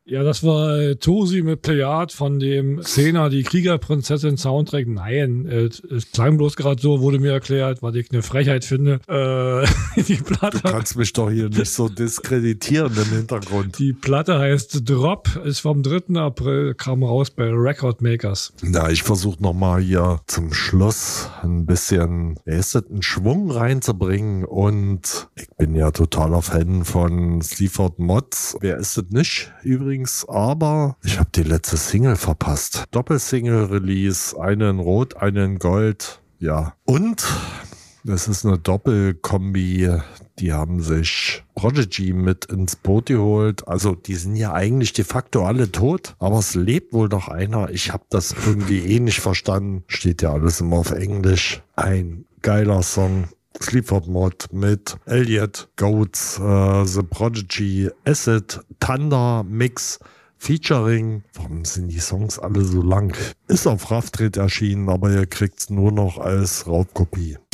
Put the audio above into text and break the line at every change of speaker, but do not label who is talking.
Ja, das war Tosi mit Plejad von dem Xena, die Kriegerprinzessin Soundtrack. Nein, es klang bloß gerade so, wurde mir erklärt, was ich eine Frechheit finde. Die Platte,
Du kannst mich doch hier nicht so diskreditieren im Hintergrund.
Die Platte heißt Drop, ist vom 3. April, kam raus bei Record Makers.
Na, ich versuche nochmal hier zum Schluss ein bisschen, einen Schwung reinzubringen, und ich bin ja totaler Fan von Sleaford Mods. Wer ist es nicht übrigens? Aber ich habe die letzte Single verpasst. Doppelsingle-Release, eine in Rot, eine in Gold. Ja, und es ist eine Doppelkombi. Die haben sich Prodigy mit ins Boot geholt. Also die sind ja eigentlich de facto alle tot, aber es lebt wohl noch einer. Ich habe das irgendwie nicht verstanden. Steht ja alles immer auf Englisch. Ein geiler Song. Sleaford Mod mit Elliot, Goats, The Prodigy, Acid, Thunder, Mix, Featuring. Warum sind die Songs alle so lang? Ist auf Raftrit erschienen, aber ihr kriegt's nur noch als Raubkopie.